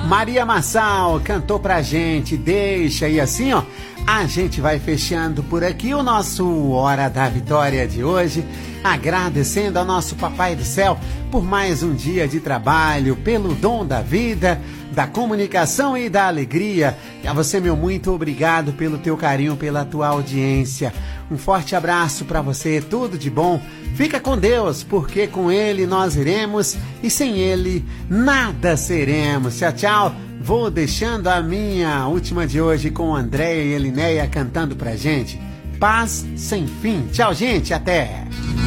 Maria Massal cantou pra gente, deixa, e assim, ó, a gente vai fechando por aqui o nosso Hora da Vitória de hoje, agradecendo ao nosso Papai do Céu por mais um dia de trabalho, pelo dom da vida, da comunicação e da alegria. E a você, meu, muito obrigado pelo teu carinho, pela tua audiência. Um forte abraço pra você, tudo de bom. Fica com Deus, porque com Ele nós iremos e sem Ele nada seremos. Tchau, tchau. Vou deixando a minha última de hoje com Andréia e Elinéia cantando pra gente. Paz sem fim. Tchau, gente. Até.